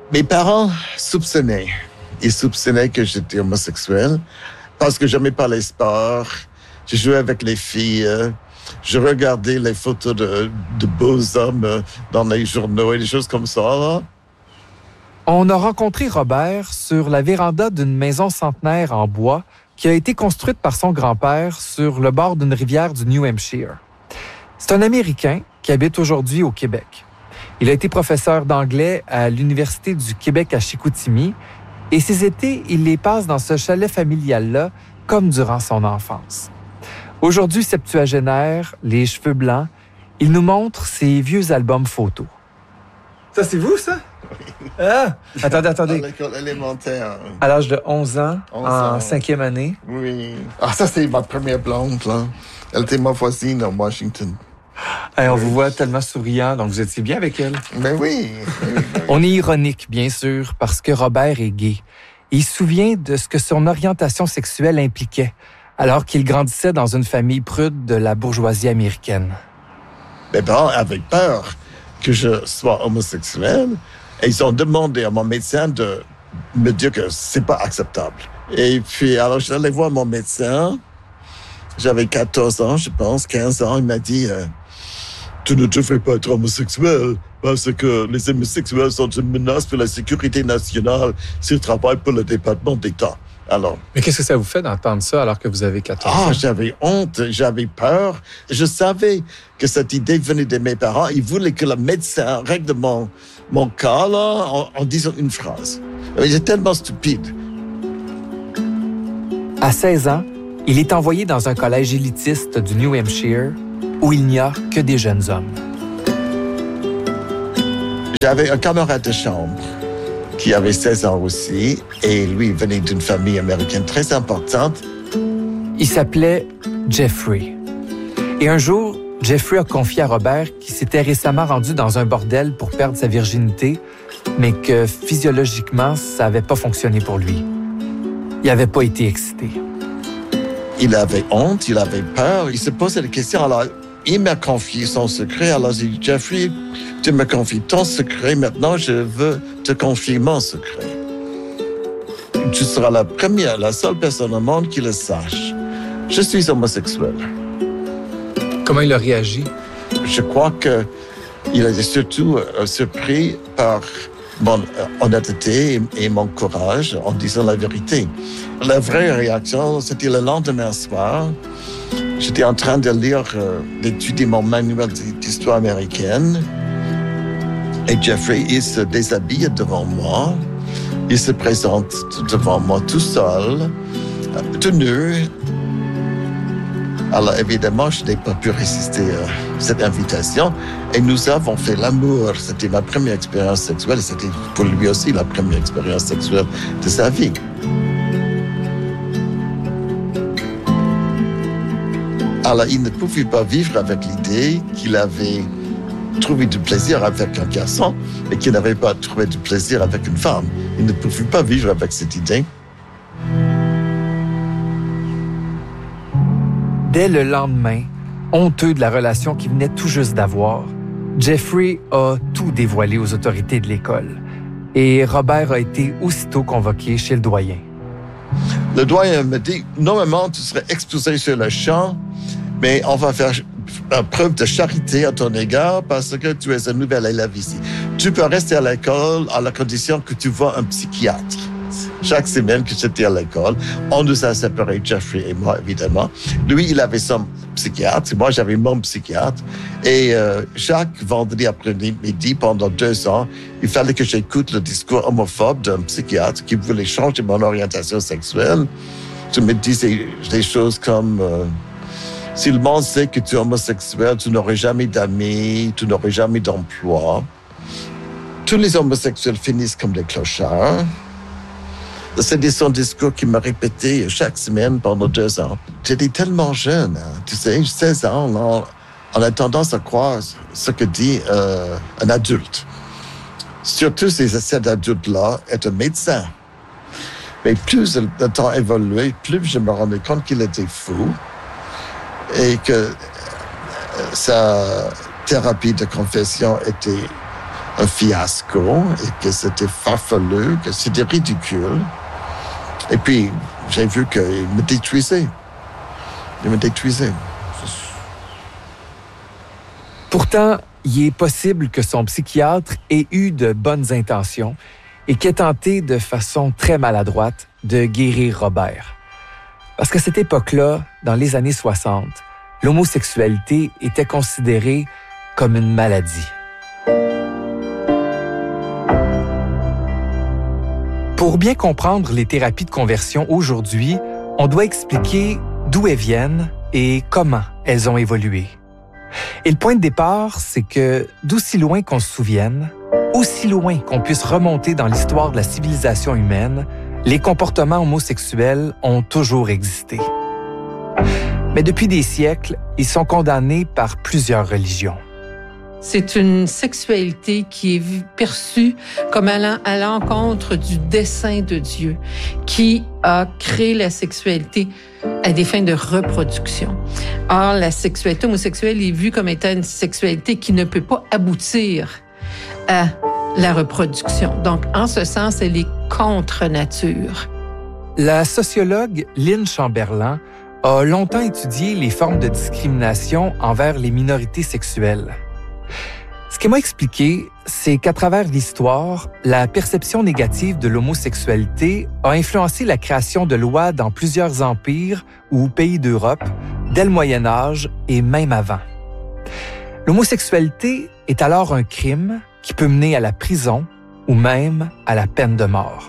Mes parents soupçonnaient. Ils soupçonnaient que j'étais homosexuel parce que j'aimais pas les sports. Je jouais avec les filles. Je regardais les photos de beaux hommes dans les journaux et des choses comme ça. Là. On a rencontré Robert sur la véranda d'une maison centenaire en bois qui a été construite par son grand-père sur le bord d'une rivière du New Hampshire. C'est un Américain qui habite aujourd'hui au Québec. Il a été professeur d'anglais à l'Université du Québec à Chicoutimi et ses étés, il les passe dans ce chalet familial-là comme durant son enfance. Aujourd'hui septuagénaire, les cheveux blancs, il nous montre ses vieux albums photos. Ça, c'est vous, ça? Oui. Ah! Attendez. À l'école élémentaire. À l'âge de 11 ans, en 5e année. Oui. Ah, ça, c'est ma première blonde, là. Elle était ma voisine à Washington. Hey, on vous voit tellement souriant, donc vous étiez bien avec elle. Mais oui. On est ironique, bien sûr, parce que Robert est gay. Il se souvient de ce que son orientation sexuelle impliquait, alors qu'il grandissait dans une famille prude de la bourgeoisie américaine. Mes parents avaient peur que je sois homosexuel et ils ont demandé à mon médecin de me dire que c'est pas acceptable. Et puis, alors, j'allais voir mon médecin. J'avais 14 ans, je pense, 15 ans. Il m'a dit... Tu ne te fais pas être homosexuel parce que les homosexuels sont une menace pour la sécurité nationale s'ils travaillent pour le département d'État. Alors. Mais qu'est-ce que ça vous fait d'entendre ça alors que vous avez 14 ans? J'avais honte, j'avais peur. Je savais que cette idée venait de mes parents. Ils voulaient que le médecin règle mon cas là, en disant une phrase. Il est tellement stupide. À 16 ans, il est envoyé dans un collège élitiste du New Hampshire où il n'y a que des jeunes hommes. J'avais un camarade de chambre qui avait 16 ans aussi, et lui venait d'une famille américaine très importante. Il s'appelait Jeffrey. Et un jour, Jeffrey a confié à Robert qu'il s'était récemment rendu dans un bordel pour perdre sa virginité, mais que physiologiquement, ça n'avait pas fonctionné pour lui. Il n'avait pas été excité. Il avait honte, il avait peur, il se posait des questions. Alors, il m'a confié son secret. Alors, j'ai dit, Jeffrey, tu me confies ton secret. Maintenant, je veux te confier mon secret. Tu seras la seule personne au monde qui le sache. Je suis homosexuel. Comment il a réagi? Je crois qu'il a été surtout surpris par mon honnêteté et mon courage en disant la vérité. La vraie réaction, c'était le lendemain soir. J'étais en train de lire, d'étudier mon manuel d'histoire américaine. Et Jeffrey, il se déshabille devant moi. Il se présente devant moi tout seul, tout nu. Alors, évidemment, je n'ai pas pu résister à cette invitation. Et nous avons fait l'amour. C'était ma première expérience sexuelle. C'était pour lui aussi la première expérience sexuelle de sa vie. Alors, il ne pouvait pas vivre avec l'idée qu'il avait trouvé du plaisir avec un garçon et qu'il n'avait pas trouvé du plaisir avec une femme. Il ne pouvait pas vivre avec cette idée. Dès le lendemain, honteux de la relation qu'il venait tout juste d'avoir, Jeffrey a tout dévoilé aux autorités de l'école. Et Robert a été aussitôt convoqué chez le doyen. Le doyen me dit, normalement, tu serais expulsé sur le champ, mais on va faire preuve de charité à ton égard parce que tu es un nouvel élève ici. Tu peux rester à l'école à la condition que tu vois un psychiatre. Chaque semaine que j'étais à l'école, on nous a séparés, Jeffrey et moi, évidemment. Lui, il avait son psychiatre, moi, j'avais mon psychiatre. Et chaque vendredi après-midi, pendant 2 ans, il fallait que j'écoute le discours homophobe d'un psychiatre qui voulait changer mon orientation sexuelle. Je me disais des choses comme... si le monde sait que tu es homosexuel, tu n'aurais jamais d'amis, tu n'aurais jamais d'emploi. Tous les homosexuels finissent comme des clochards. C'était son discours qu'il m'a répété chaque semaine pendant 2 ans. J'étais tellement jeune, hein, tu sais, 16 ans, on a tendance à croire ce que dit un adulte. Surtout si cet adulte-là est un médecin. Mais plus le temps évoluait, plus je me rendais compte qu'il était fou et que sa thérapie de confession était un fiasco et que c'était farfelu, que c'était ridicule. Et puis, j'ai vu qu'il me détruisait. Il me détruisait. Pourtant, il est possible que son psychiatre ait eu de bonnes intentions et qu'il ait tenté de façon très maladroite de guérir Robert. Parce qu'à cette époque-là, dans les années 60, l'homosexualité était considérée comme une maladie. Pour bien comprendre les thérapies de conversion aujourd'hui, on doit expliquer d'où elles viennent et comment elles ont évolué. Et le point de départ, c'est que d'aussi loin qu'on se souvienne, aussi loin qu'on puisse remonter dans l'histoire de la civilisation humaine, les comportements homosexuels ont toujours existé. Mais depuis des siècles, ils sont condamnés par plusieurs religions. C'est une sexualité qui est perçue comme allant à l'encontre du dessein de Dieu, qui a créé la sexualité à des fins de reproduction. Or, la sexualité homosexuelle est vue comme étant une sexualité qui ne peut pas aboutir à la reproduction. Donc, en ce sens, elle est contre nature. La sociologue Lynn Chamberlain a longtemps étudié les formes de discrimination envers les minorités sexuelles. Ce qu'elle m'a expliqué, c'est qu'à travers l'histoire, la perception négative de l'homosexualité a influencé la création de lois dans plusieurs empires ou pays d'Europe, dès le Moyen Âge et même avant. L'homosexualité est alors un crime qui peut mener à la prison ou même à la peine de mort.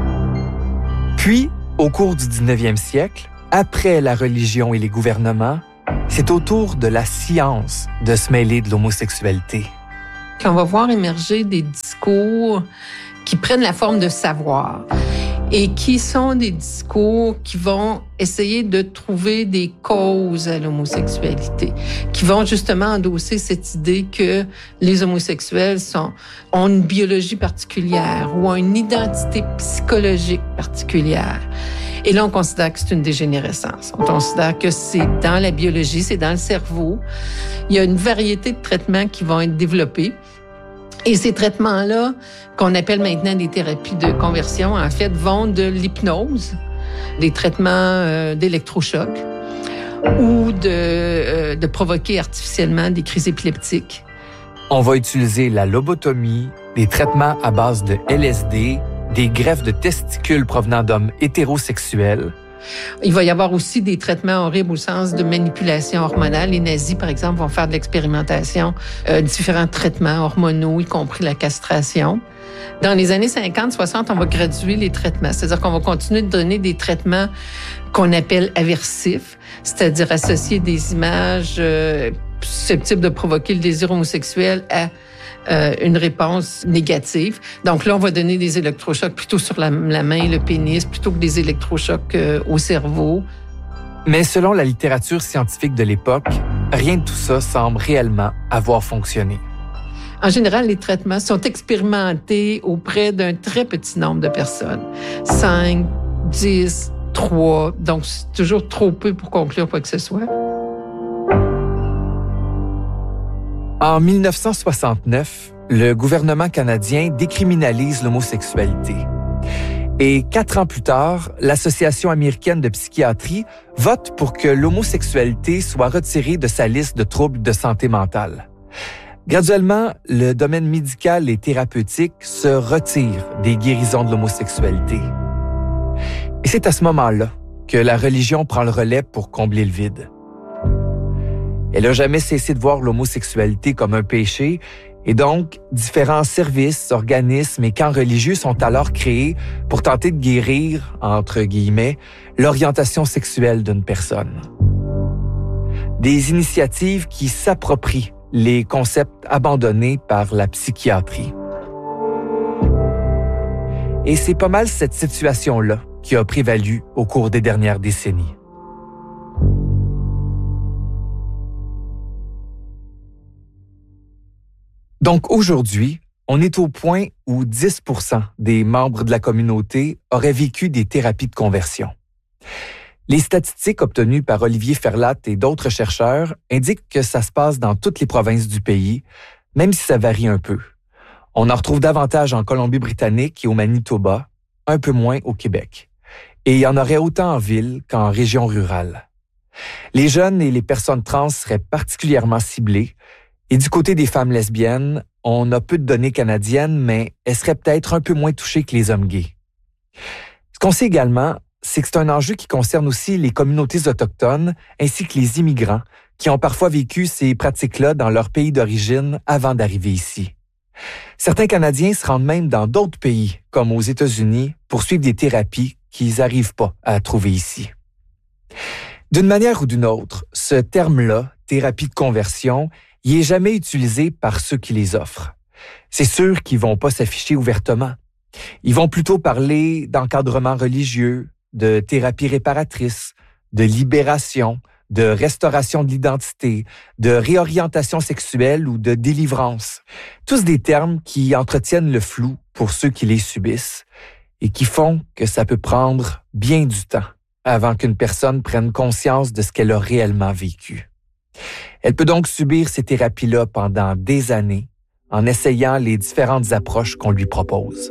Puis, au cours du 19e siècle, après la religion et les gouvernements, c'est au tour de la science de se mêler de l'homosexualité. On va voir émerger des discours qui prennent la forme de savoir et qui sont des discours qui vont essayer de trouver des causes à l'homosexualité, qui vont justement endosser cette idée que les homosexuels ont une biologie particulière ou ont une identité psychologique particulière. Et là, on considère que c'est une dégénérescence. On considère que c'est dans la biologie, c'est dans le cerveau. Il y a une variété de traitements qui vont être développés. Et ces traitements-là, qu'on appelle maintenant des thérapies de conversion, en fait, vont de l'hypnose, des traitements d'électrochoc ou de provoquer artificiellement des crises épileptiques. On va utiliser la lobotomie, des traitements à base de LSD, des greffes de testicules provenant d'hommes hétérosexuels. Il va y avoir aussi des traitements horribles au sens de manipulation hormonale. Les nazis, par exemple, vont faire de l'expérimentation, différents traitements hormonaux, y compris la castration. Dans les années 50-60, on va graduer les traitements. C'est-à-dire qu'on va continuer de donner des traitements qu'on appelle aversifs, c'est-à-dire associer des images susceptibles de provoquer le désir homosexuel à une réponse négative. Donc là, on va donner des électrochocs plutôt sur la main, le pénis, plutôt que des électrochocs au cerveau. Mais selon la littérature scientifique de l'époque, rien de tout ça semble réellement avoir fonctionné. En général, les traitements sont expérimentés auprès d'un très petit nombre de personnes. 5, 10, 3. Donc, c'est toujours trop peu pour conclure quoi que ce soit. En 1969, le gouvernement canadien décriminalise l'homosexualité. Et 4 ans plus tard, l'Association américaine de psychiatrie vote pour que l'homosexualité soit retirée de sa liste de troubles de santé mentale. Graduellement, le domaine médical et thérapeutique se retire des guérisons de l'homosexualité. Et c'est à ce moment-là que la religion prend le relais pour combler le vide. Elle n'a jamais cessé de voir l'homosexualité comme un péché et donc différents services, organismes et camps religieux sont alors créés pour tenter de guérir, entre guillemets, l'orientation sexuelle d'une personne. Des initiatives qui s'approprient les concepts abandonnés par la psychiatrie. Et c'est pas mal cette situation-là qui a prévalu au cours des dernières décennies. Donc aujourd'hui, on est au point où 10% des membres de la communauté auraient vécu des thérapies de conversion. Les statistiques obtenues par Olivier Ferlat et d'autres chercheurs indiquent que ça se passe dans toutes les provinces du pays, même si ça varie un peu. On en retrouve davantage en Colombie-Britannique et au Manitoba, un peu moins au Québec. Et il y en aurait autant en ville qu'en région rurale. Les jeunes et les personnes trans seraient particulièrement ciblés. Et du côté des femmes lesbiennes, on a peu de données canadiennes, mais elles seraient peut-être un peu moins touchées que les hommes gays. Ce qu'on sait également, c'est que c'est un enjeu qui concerne aussi les communautés autochtones ainsi que les immigrants qui ont parfois vécu ces pratiques-là dans leur pays d'origine avant d'arriver ici. Certains Canadiens se rendent même dans d'autres pays, comme aux États-Unis, pour suivre des thérapies qu'ils n'arrivent pas à trouver ici. D'une manière ou d'une autre, ce terme-là, thérapie de conversion, il n'est jamais utilisé par ceux qui les offrent. C'est sûr qu'ils ne vont pas s'afficher ouvertement. Ils vont plutôt parler d'encadrement religieux, de thérapie réparatrice, de libération, de restauration de l'identité, de réorientation sexuelle ou de délivrance. Tous des termes qui entretiennent le flou pour ceux qui les subissent et qui font que ça peut prendre bien du temps avant qu'une personne prenne conscience de ce qu'elle a réellement vécu. Elle peut donc subir ces thérapies-là pendant des années en essayant les différentes approches qu'on lui propose.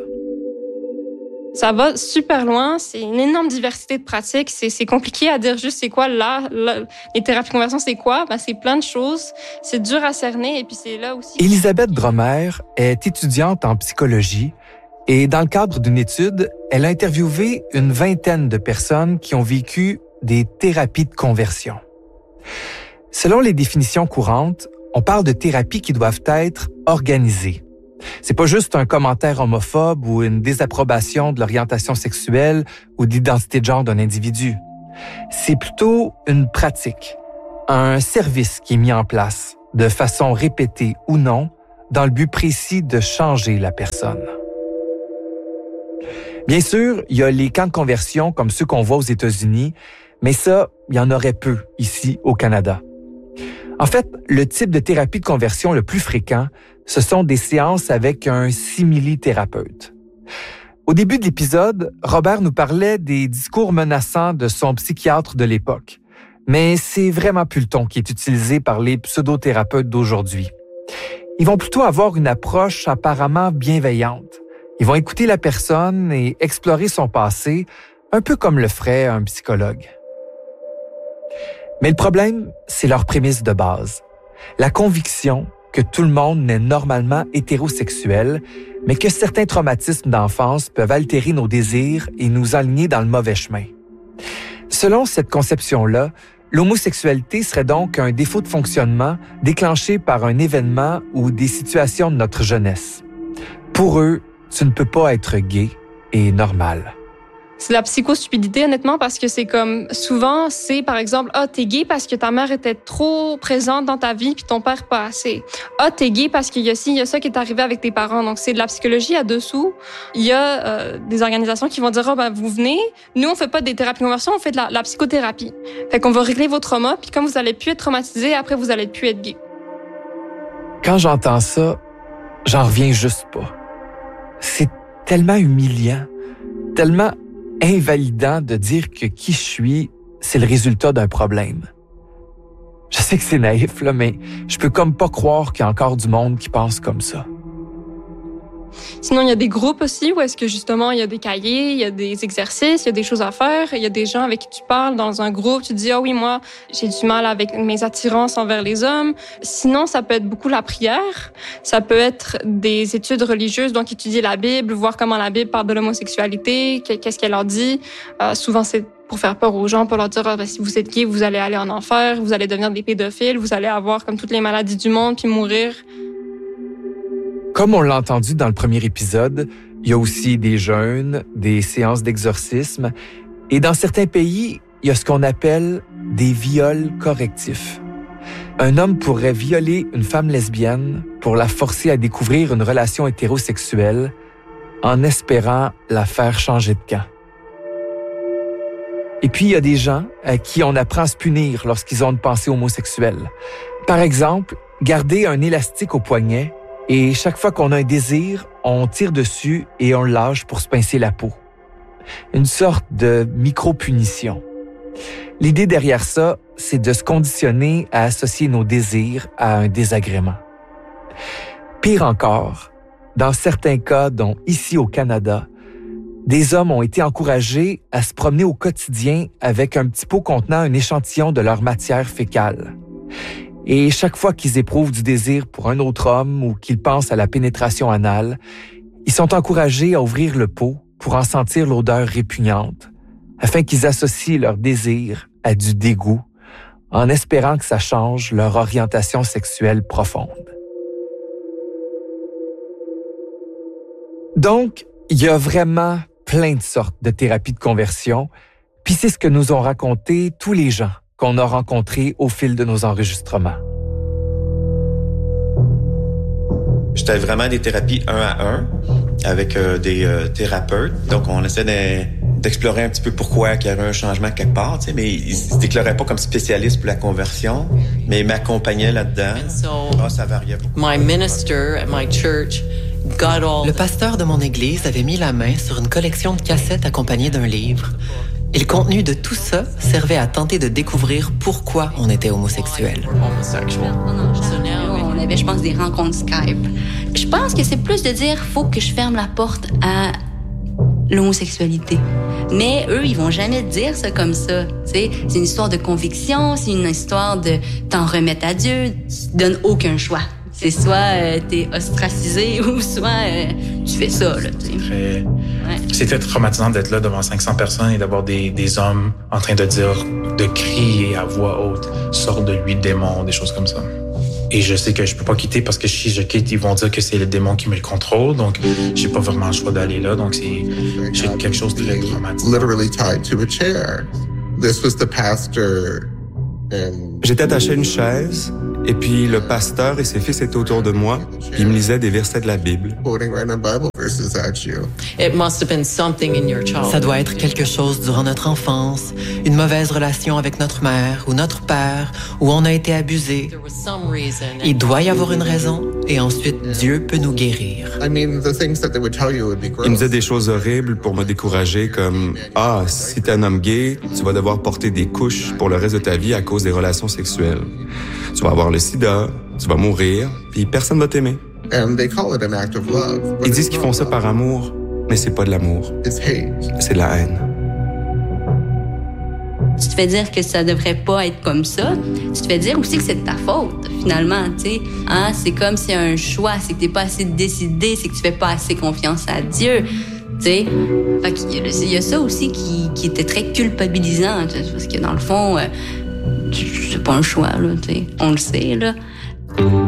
Ça va super loin, c'est une énorme diversité de pratiques, c'est compliqué à dire juste c'est quoi les thérapies de conversion, c'est quoi? C'est plein de choses, c'est dur à cerner et puis c'est là aussi... Élisabeth Dromer est étudiante en psychologie et dans le cadre d'une étude, elle a interviewé une vingtaine de personnes qui ont vécu des thérapies de conversion. Selon les définitions courantes, on parle de thérapies qui doivent être organisées. C'est pas juste un commentaire homophobe ou une désapprobation de l'orientation sexuelle ou de l'identité de genre d'un individu. C'est plutôt une pratique, un service qui est mis en place de façon répétée ou non dans le but précis de changer la personne. Bien sûr, il y a les camps de conversion comme ceux qu'on voit aux États-Unis, mais ça, il y en aurait peu ici au Canada. En fait, le type de thérapie de conversion le plus fréquent, ce sont des séances avec un simili-thérapeute. Au début de l'épisode, Robert nous parlait des discours menaçants de son psychiatre de l'époque. Mais c'est vraiment plus le ton qui est utilisé par les pseudothérapeutes d'aujourd'hui. Ils vont plutôt avoir une approche apparemment bienveillante. Ils vont écouter la personne et explorer son passé, un peu comme le ferait un psychologue. Mais le problème, c'est leur prémisse de base. La conviction que tout le monde n'est normalement hétérosexuel, mais que certains traumatismes d'enfance peuvent altérer nos désirs et nous aligner dans le mauvais chemin. Selon cette conception-là, l'homosexualité serait donc un défaut de fonctionnement déclenché par un événement ou des situations de notre jeunesse. Pour eux, tu ne peux pas être gay et normal. C'est la psychostupidité, honnêtement, parce que c'est comme, souvent, c'est par exemple, t'es gay parce que ta mère était trop présente dans ta vie puis ton père pas assez. T'es gay parce qu'il y a ci, il y a ça qui est arrivé avec tes parents. Donc, c'est de la psychologie à dessous. Il y a des organisations qui vont dire, vous venez, nous, on fait pas des thérapies de conversion, on fait de la psychothérapie. Fait qu'on va régler vos traumas puis comme vous allez plus être traumatisé, après, vous allez plus être gay. Quand j'entends ça, j'en reviens juste pas. C'est tellement humiliant, tellement invalidant de dire que qui je suis, c'est le résultat d'un problème. Je sais que c'est naïf, là, mais je peux comme pas croire qu'il y a encore du monde qui pense comme ça. Sinon, il y a des groupes aussi où est-ce que justement, il y a des cahiers, il y a des exercices, il y a des choses à faire. Il y a des gens avec qui tu parles dans un groupe. Tu dis, oui, moi, j'ai du mal avec mes attirances envers les hommes. Sinon, ça peut être beaucoup la prière. Ça peut être des études religieuses, donc étudier la Bible, voir comment la Bible parle de l'homosexualité, qu'est-ce qu'elle leur dit. Souvent, c'est pour faire peur aux gens, pour leur dire, si vous êtes gay, vous allez aller en enfer, vous allez devenir des pédophiles, vous allez avoir comme toutes les maladies du monde puis mourir. Comme on l'a entendu dans le premier épisode, il y a aussi des jeûnes, des séances d'exorcisme, et dans certains pays, il y a ce qu'on appelle des viols correctifs. Un homme pourrait violer une femme lesbienne pour la forcer à découvrir une relation hétérosexuelle en espérant la faire changer de camp. Et puis, il y a des gens à qui on apprend à se punir lorsqu'ils ont une pensée homosexuelle. Par exemple, garder un élastique au poignet et chaque fois qu'on a un désir, on tire dessus et on le lâche pour se pincer la peau. Une sorte de micro-punition. L'idée derrière ça, c'est de se conditionner à associer nos désirs à un désagrément. Pire encore, Dans certains cas, dont ici au Canada, des hommes ont été encouragés à se promener au quotidien avec un petit pot contenant un échantillon de leur matière fécale. Et chaque fois qu'ils éprouvent du désir pour un autre homme ou qu'ils pensent à la pénétration anale, ils sont encouragés à ouvrir le pot pour en sentir l'odeur répugnante, afin qu'ils associent leur désir à du dégoût, en espérant que ça change leur orientation sexuelle profonde. Donc, il y a vraiment plein de sortes de thérapies de conversion, puis c'est ce que nous ont raconté tous les gens qu'on a rencontrés au fil de nos enregistrements. C'était vraiment des thérapies 1 à 1 avec des thérapeutes. Donc, on essaie d'explorer un petit peu pourquoi il y avait un changement quelque part, tu sais, mais ils se déclaraient pas comme spécialistes pour la conversion, mais ils m'accompagnaient là-dedans. Ça variait beaucoup. My minister at my church got all... Le pasteur de mon église avait mis la main sur une collection de cassettes accompagnées d'un livre. Et le contenu de tout ça servait à tenter de découvrir pourquoi on était homosexuel. On avait, je pense, des rencontres Skype. Je pense que c'est plus de dire, faut que je ferme la porte à l'homosexualité. Mais eux, ils vont jamais te dire ça comme ça. T'sais, c'est une histoire de conviction, c'est une histoire de t'en remettre à Dieu. Tu te donnes aucun choix. C'est soit t'es ostracisé ou soit tu fais ça. Là, C'était traumatisant d'être là devant 500 personnes et d'avoir des hommes en train de dire, de crier à voix haute, sort de lui, démon, des choses comme ça. Et je sais que je peux pas quitter parce que si je quitte, ils vont dire que c'est le démon qui me le contrôle. Donc, j'ai pas vraiment le choix d'aller là. Donc, j'ai quelque chose de très traumatisant. Literally tied to a chair. This was the pastor. J'étais attaché à une chaise, et puis le pasteur et ses fils étaient autour de moi, puis ils me lisaient des versets de la Bible. Ça doit être quelque chose durant notre enfance, une mauvaise relation avec notre mère ou notre père, où on a été abusé. Il doit y avoir une raison, et ensuite Dieu peut nous guérir. Ils me disaient des choses horribles pour me décourager, comme « Ah, si t'es un homme gay, tu vas devoir porter des couches pour le reste de ta vie à cause des relations sexuelles. Tu vas avoir le sida, tu vas mourir, puis personne va t'aimer. » Ils disent qu'ils font ça par amour, mais c'est pas de l'amour. C'est de la haine. Tu te fais dire que ça devrait pas être comme ça. Tu te fais dire aussi que c'est de ta faute, finalement, tu sais. Hein? C'est comme s'il y a un choix, c'est que t'es pas assez décidé, c'est que tu fais pas assez confiance à Dieu, tu sais. Fait qu'il y a ça aussi qui était très culpabilisant, parce que dans le fond, c'est pas un choix, là, tu sais. On le sait, là.